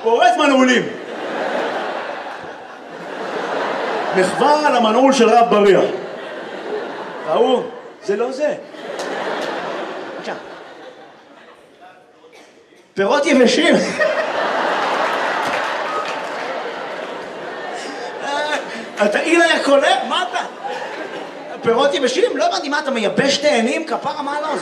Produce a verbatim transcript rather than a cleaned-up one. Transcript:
פורץ מנעולים. מחווה על המנעול של רב בריח. ראו, זה לא זה. בבקשה. פירות יבשים. אתה אילה יקולה? מה אתה? פירות יבשים? לא הבנתי, מה אתה מייבש תאנים? כפרה מה לא?